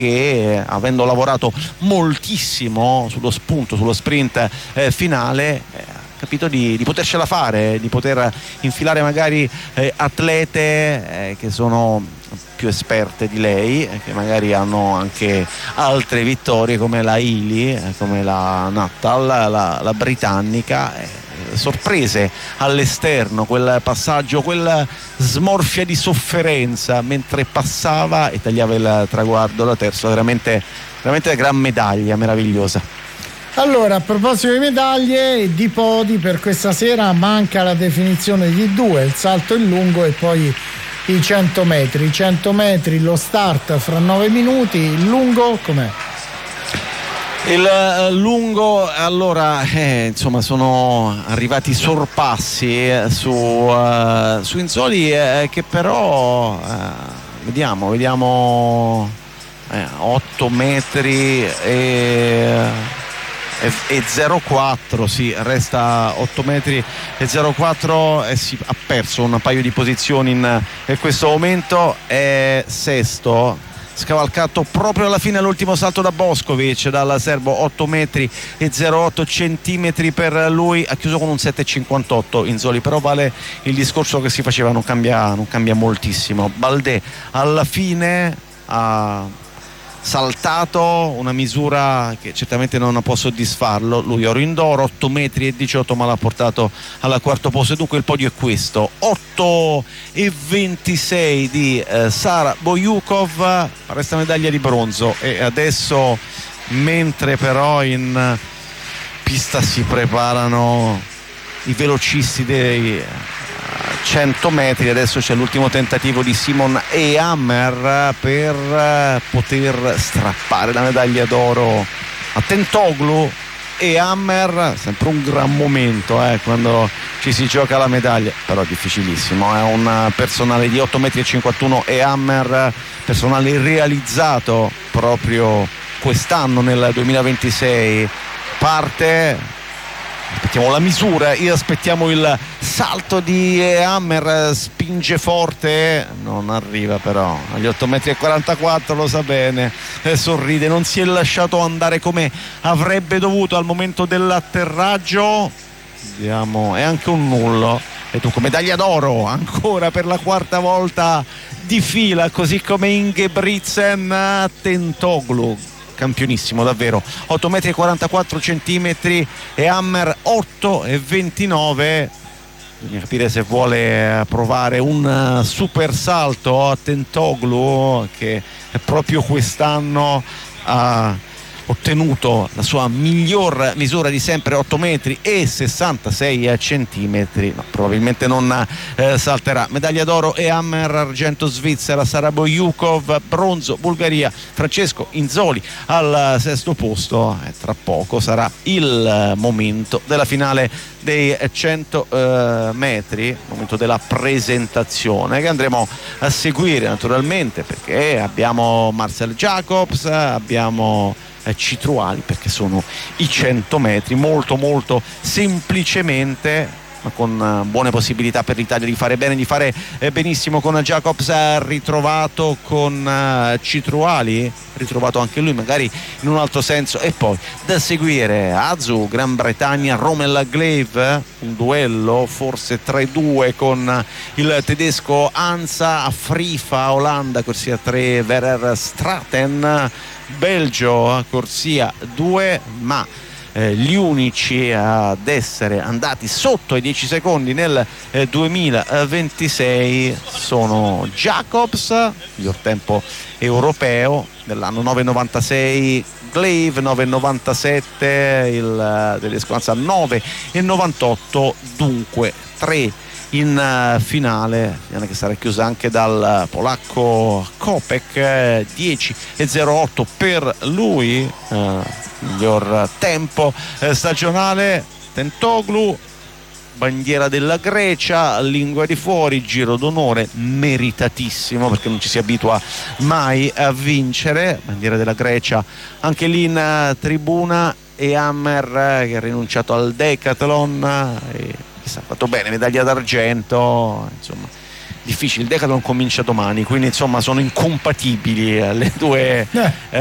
che avendo lavorato moltissimo sullo spunto, sullo sprint finale, ha capito di potercela fare, di poter infilare magari atlete che sono più esperte di lei, che magari hanno anche altre vittorie come la Ili, come la Nuttall, la britannica. Sorprese all'esterno, quel passaggio, quella smorfia di sofferenza mentre passava e tagliava il traguardo da terzo, veramente gran medaglia, meravigliosa. Allora, a proposito di medaglie e di podi, per questa sera manca la definizione di due, il salto in lungo e poi i 100 metri. I 100 metri lo start fra 9 minuti, il lungo com'è? Il lungo, allora, insomma, sono arrivati sorpassi su Inzoli che però vediamo 8 metri e 0,4, sì, resta 8 metri e 0,4 e si ha perso un paio di posizioni in questo momento, è sesto, scavalcato proprio alla fine l'ultimo salto da Boskovic, dal serbo, 8 metri e 0,8 centimetri per lui, ha chiuso con un 7,58 Inzoli, però vale il discorso che si faceva, non cambia moltissimo. Baldé alla fine ha saltato una misura che certamente non può soddisfarlo, lui oro indoor, 8 metri e 18, ma l'ha portato al quarto posto, e dunque il podio è questo: 8 e 26 di Sara Bojukov, resta medaglia di bronzo. E adesso, mentre però in pista si preparano i velocisti dei 100 metri, adesso c'è l'ultimo tentativo di Simon Ehammer per poter strappare la medaglia d'oro a Tentoglou. Ehammer, sempre un gran momento quando ci si gioca la medaglia, però difficilissimo, è un personale di 8,51 m. Ehammer, personale realizzato proprio quest'anno nel 2026, parte. Aspettiamo la misura, aspettiamo il salto di Hammer, spinge forte, non arriva però agli 8,44 m, lo sa bene, sorride, non si è lasciato andare come avrebbe dovuto al momento dell'atterraggio. Vediamo, è anche un nullo, e dunque medaglia d'oro ancora per la quarta volta di fila, così come Ingebrigtsen. Tentoglou, campionissimo davvero, 8,44 m, e Hammer 8,29. Bisogna capire se vuole provare un super salto a Tentoglou, che proprio quest'anno ha ottenuto la sua miglior misura di sempre, 8 metri e 66 centimetri. No, probabilmente non salterà. Medaglia d'oro Ehammer, argento Svizzera Sara Bojukov, bronzo Bulgaria Francesco Inzoli al sesto posto. Tra poco sarà il momento della finale dei 100 metri, momento della presentazione che andremo a seguire naturalmente, perché abbiamo Marcel Jacobs, abbiamo Citruali, perché sono i 100 metri molto molto semplicemente, ma con buone possibilità per l'Italia di fare bene, di fare benissimo, con Jacobs ritrovato, con Citruali ritrovato anche lui, magari in un altro senso. E poi da seguire Azu, Gran Bretagna, Rommel Glave, un duello forse 3-2 con il tedesco Ansa, Afrifa, Olanda, corsia 3, Verer Straten, Belgio, corsia 2, ma gli unici ad essere andati sotto i 10 secondi nel 2026 sono Jacobs, miglior tempo europeo dell'anno, 9,96, Glave 9,97, il tedesco Ansa 9,98, dunque 3 in finale che sarà chiusa anche dal polacco Kopek, 10,08 per lui, miglior tempo stagionale. Tentoglou, bandiera della Grecia, lingua di fuori, giro d'onore meritatissimo, perché non ci si abitua mai a vincere, bandiera della Grecia anche lì in tribuna. E Hammer che ha rinunciato al decathlon, e ha fatto bene, medaglia d'argento, insomma difficile. Il decathlon comincia domani, quindi insomma sono incompatibili le due